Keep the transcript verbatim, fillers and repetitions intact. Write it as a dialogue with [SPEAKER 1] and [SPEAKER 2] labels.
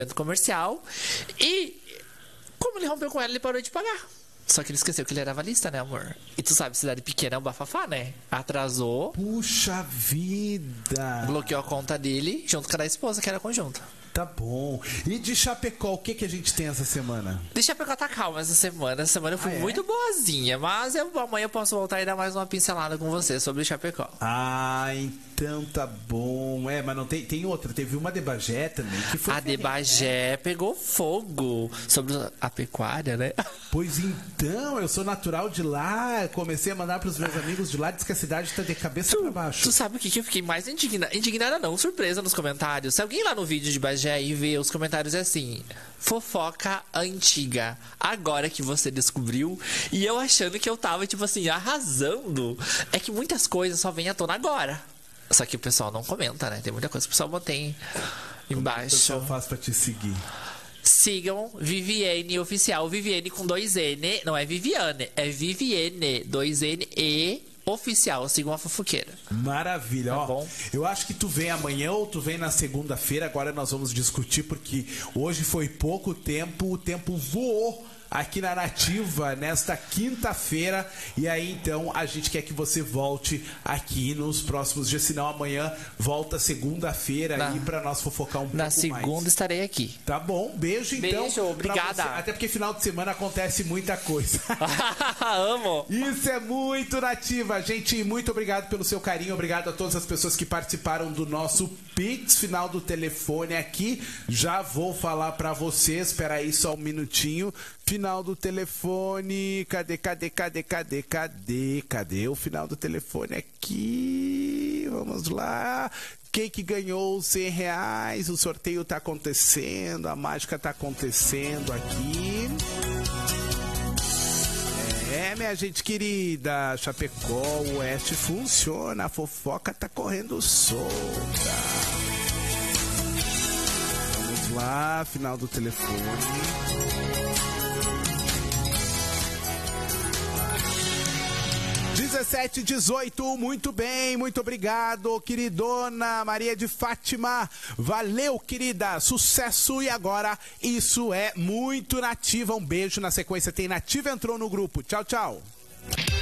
[SPEAKER 1] comercial. E como ele rompeu com ela, ele parou de pagar. Só que ele esqueceu que ele era avalista, né, amor? E tu sabe, cidade pequena é um bafafá, né? Atrasou.
[SPEAKER 2] Puxa vida!
[SPEAKER 1] Bloqueou a conta dele junto com a da esposa, que era conjunta.
[SPEAKER 2] Tá bom. E de Chapecó, o que, que a gente tem essa semana?
[SPEAKER 1] De Chapecó tá calma essa semana. Essa semana eu fui ah, é? muito boazinha. Mas eu, amanhã eu posso voltar e dar mais uma pincelada com você sobre Chapecó.
[SPEAKER 2] Ah, então tá bom. É, mas não tem, tem outra. Teve uma de Bagé também. Que foi
[SPEAKER 1] a de Bagé, né? Pegou fogo sobre a pecuária, né?
[SPEAKER 2] Pois então, eu sou natural de lá. Comecei a mandar pros meus amigos de lá. Diz que a cidade tá de cabeça
[SPEAKER 1] tu,
[SPEAKER 2] pra baixo.
[SPEAKER 1] Tu sabe o que, que eu fiquei mais indignada? Indignada não, surpresa nos comentários. Se alguém lá no vídeo de Bagé e ver os comentários é assim: fofoca antiga, agora que você descobriu. E eu achando que eu tava, tipo assim, arrasando. É que muitas coisas só vêm à tona agora. Só que o pessoal não comenta, né? Tem muita coisa que o pessoal mantém embaixo.
[SPEAKER 2] Como o pessoal faz pra te seguir?
[SPEAKER 1] Sigam Viviane Oficial. Viviane com dois N. Não é Viviane, é Viviane. Dois N e Oficial. Sigam a fofoqueira.
[SPEAKER 2] Maravilha.
[SPEAKER 1] Tá
[SPEAKER 2] Ó,
[SPEAKER 1] bom?
[SPEAKER 2] Eu acho que tu vem amanhã ou tu vem na segunda-feira. Agora nós vamos discutir, porque hoje foi pouco tempo. O tempo voou aqui na Nativa nesta quinta-feira. E aí então a gente quer que você volte aqui nos próximos dias. Senão amanhã volta segunda-feira aí pra nós fofocar um pouco mais.
[SPEAKER 1] Na segunda estarei aqui.
[SPEAKER 2] Tá bom, beijo então.
[SPEAKER 1] Beijo, obrigada.
[SPEAKER 2] Até porque final de semana acontece muita coisa.
[SPEAKER 1] Amo.
[SPEAKER 2] Isso é muito Nativa. Gente, muito obrigado pelo seu carinho. Obrigado a todas as pessoas que participaram do nosso Pix. Final do telefone aqui. Já vou falar pra vocês. Espera aí só um minutinho. Final do telefone. Cadê, cadê, cadê, cadê, cadê? Cadê o final do telefone aqui? Vamos lá. Quem que ganhou cem reais? O sorteio tá acontecendo. A mágica tá acontecendo aqui. É, minha gente querida. Chapecó, Oeste funciona. A fofoca tá correndo solta. Vamos lá. Final do telefone. dezessete dezoito, muito bem, muito obrigado, queridona Maria de Fátima. Valeu, querida, sucesso. E agora, isso é muito Nativa. Um beijo. Na sequência tem Nativa entrou no grupo. Tchau, tchau.